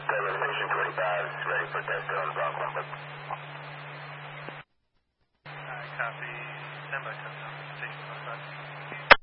Station 25 is ready for test on block number. Copy. Stand by, Station 25.